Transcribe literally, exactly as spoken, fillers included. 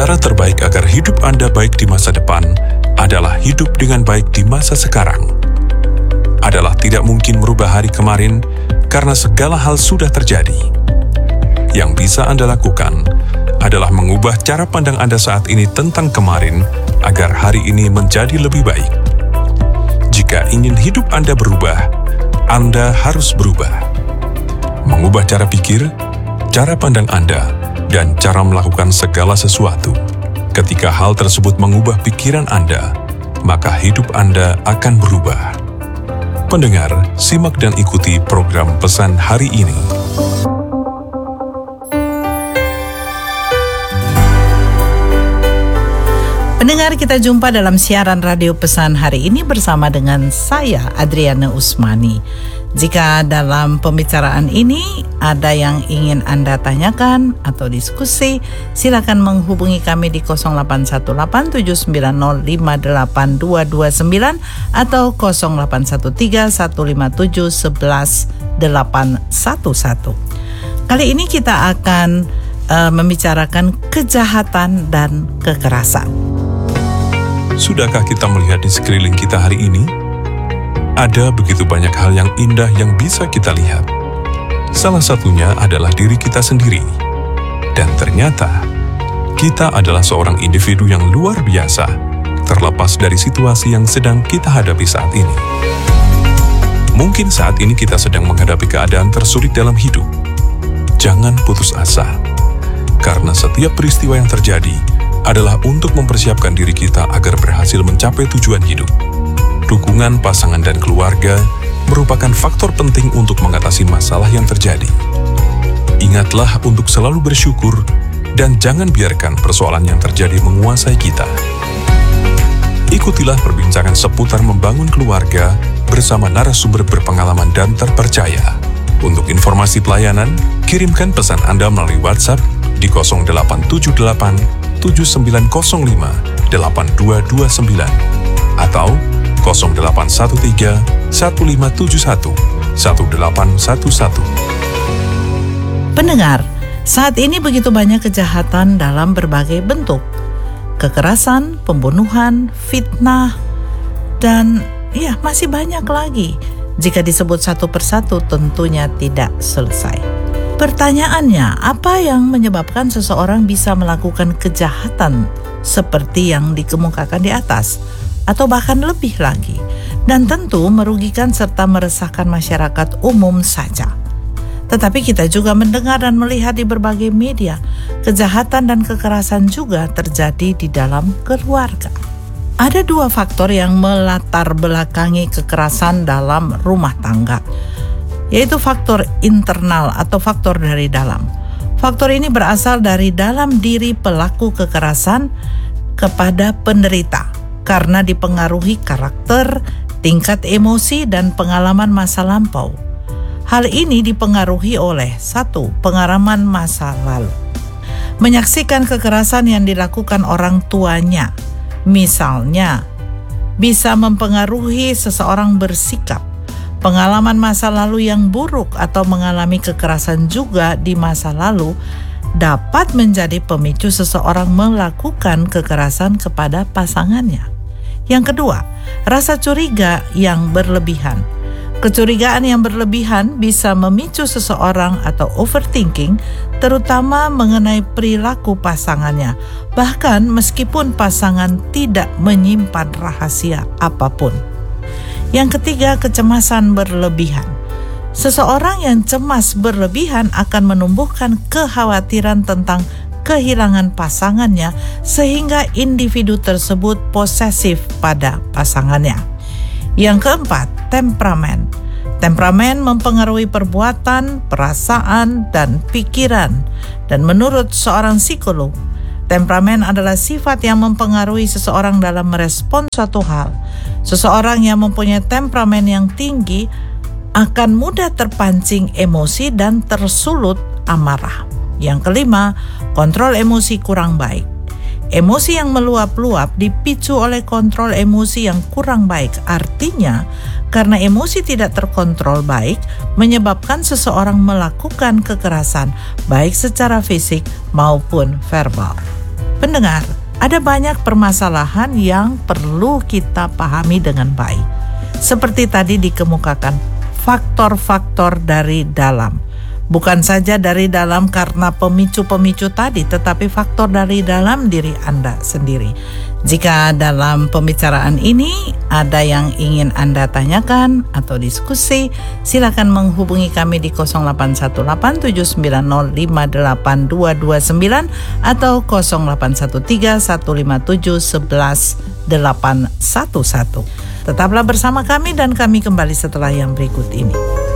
Cara terbaik agar hidup Anda baik di masa depan adalah hidup dengan baik di masa sekarang. Adalah tidak mungkin merubah hari kemarin karena segala hal sudah terjadi. Yang bisa Anda lakukan adalah mengubah cara pandang Anda saat ini tentang kemarin agar hari ini menjadi lebih baik. Jika ingin hidup Anda berubah, Anda harus berubah. Mengubah cara pikir, cara pandang Anda, dan cara melakukan segala sesuatu. Ketika hal tersebut mengubah pikiran Anda, maka hidup Anda akan berubah. Pendengar, simak dan ikuti program Pesan Hari Ini. Pendengar, kita jumpa dalam siaran radio Pesan Hari Ini bersama dengan saya, Adriana Usmani. Jika dalam pembicaraan ini ada yang ingin Anda tanyakan atau diskusi, silakan menghubungi kami di nol delapan satu delapan tujuh sembilan nol lima delapan dua dua sembilan atau nol delapan satu tiga satu lima tujuh satu satu delapan satu satu. Kali ini kita akan uh, membicarakan kejahatan dan kekerasan. Sudahkah kita melihat di sekeliling kita hari ini? Ada begitu banyak hal yang indah yang bisa kita lihat. Salah satunya adalah diri kita sendiri. Dan ternyata, kita adalah seorang individu yang luar biasa, terlepas dari situasi yang sedang kita hadapi saat ini. Mungkin saat ini kita sedang menghadapi keadaan tersulit dalam hidup. Jangan putus asa, karena setiap peristiwa yang terjadi adalah untuk mempersiapkan diri kita agar berhasil mencapai tujuan hidup. Dukungan pasangan dan keluarga merupakan faktor penting untuk mengatasi masalah yang terjadi. Ingatlah untuk selalu bersyukur dan jangan biarkan persoalan yang terjadi menguasai kita. Ikutilah perbincangan seputar membangun keluarga bersama narasumber berpengalaman dan terpercaya. Untuk informasi pelayanan, kirimkan pesan Anda melalui WhatsApp di nol delapan tujuh delapan tujuh sembilan nol lima delapan dua dua sembilan atau nol delapan satu tiga satu lima tujuh satu satu delapan satu satu. Pendengar, saat ini begitu banyak kejahatan dalam berbagai bentuk. Kekerasan, pembunuhan, fitnah, dan ya masih banyak lagi. Jika disebut satu persatu tentunya tidak selesai. Pertanyaannya, apa yang menyebabkan seseorang bisa melakukan kejahatan seperti yang dikemukakan di atas, atau bahkan lebih lagi, dan tentu merugikan serta meresahkan masyarakat umum saja. Tetapi kita juga mendengar dan melihat di berbagai media, kejahatan dan kekerasan juga terjadi di dalam keluarga. Ada dua faktor yang melatar belakangi kekerasan dalam rumah tangga, yaitu faktor internal atau faktor dari dalam. Faktor ini berasal dari dalam diri pelaku kekerasan kepada penderita karena dipengaruhi karakter, tingkat emosi, dan pengalaman masa lampau. Hal ini dipengaruhi oleh satu, pengalaman masa lalu. Menyaksikan kekerasan yang dilakukan orang tuanya, misalnya, bisa mempengaruhi seseorang bersikap. Pengalaman masa lalu yang buruk atau mengalami kekerasan juga di masa lalu dapat menjadi pemicu seseorang melakukan kekerasan kepada pasangannya. Yang kedua, rasa curiga yang berlebihan. Kecurigaan yang berlebihan bisa memicu seseorang atau overthinking, terutama mengenai perilaku pasangannya, bahkan meskipun pasangan tidak menyimpan rahasia apapun. Yang ketiga, kecemasan berlebihan. Seseorang yang cemas berlebihan akan menumbuhkan kekhawatiran tentang kehilangan pasangannya sehingga individu tersebut posesif pada pasangannya. Yang keempat, temperamen. Temperamen mempengaruhi perbuatan, perasaan, dan pikiran. Dan menurut seorang psikolog, temperamen adalah sifat yang mempengaruhi seseorang dalam merespon suatu hal. Seseorang yang mempunyai temperamen yang tinggi akan mudah terpancing emosi dan tersulut amarah. Yang kelima, kontrol emosi kurang baik. Emosi yang meluap-luap dipicu oleh kontrol emosi yang kurang baik. Artinya, karena emosi tidak terkontrol baik, menyebabkan seseorang melakukan kekerasan, baik secara fisik maupun verbal. Pendengar, ada banyak permasalahan yang perlu kita pahami dengan baik. Seperti tadi dikemukakan, faktor-faktor dari dalam. Bukan saja dari dalam karena pemicu-pemicu tadi, tetapi faktor dari dalam diri Anda sendiri. Jika dalam pembicaraan ini ada yang ingin Anda tanyakan atau diskusi, silakan menghubungi kami di nol delapan satu delapan tujuh sembilan nol lima delapan dua dua sembilan atau nol delapan satu tiga satu lima tujuh satu satu delapan satu satu. Tetaplah bersama kami dan kami kembali setelah yang berikut ini.